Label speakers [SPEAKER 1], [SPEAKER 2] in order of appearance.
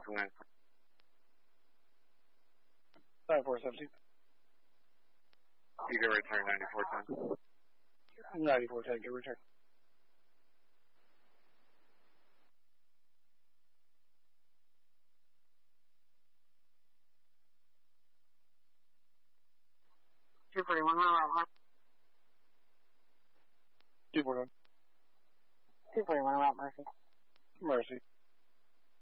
[SPEAKER 1] Northwind.
[SPEAKER 2] 9417.
[SPEAKER 1] You can return 9410.
[SPEAKER 2] 9410, good return.
[SPEAKER 3] Two 41, right.
[SPEAKER 2] 241.
[SPEAKER 3] 241, right, Mercy.
[SPEAKER 2] Mercy.